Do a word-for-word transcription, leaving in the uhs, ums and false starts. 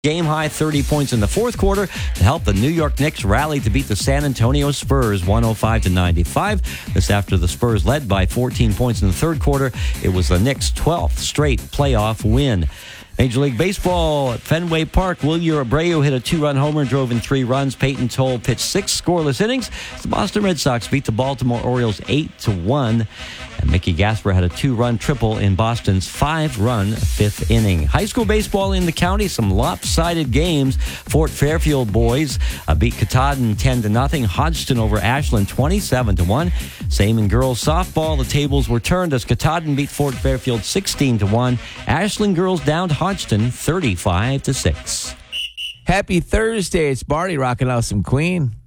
Game-high thirty points in the fourth quarter to help the New York Knicks rally to beat the San Antonio Spurs one oh five to ninety-five. This after the Spurs led by fourteen points in the third quarter. It was the Knicks' twelfth straight playoff win. Major League Baseball at Fenway Park. Wilyer Abreu hit a two-run homer and drove in three runs. Peyton Toll pitched six scoreless innings. The Boston Red Sox beat the Baltimore Orioles eight to one. And Mickey Gasper had a two-run triple in Boston's five-run fifth inning. High school baseball in the county, some lopsided games. Fort Fairfield boys uh, beat Katahdin ten to nothing. Hodgson over Ashland twenty-seven to one. Same in girls softball. The tables were turned as Katahdin beat Fort Fairfield sixteen to one. Ashland girls downed Hodgson thirty-five to six. Happy Thursday. It's Barty rocking out some Queen.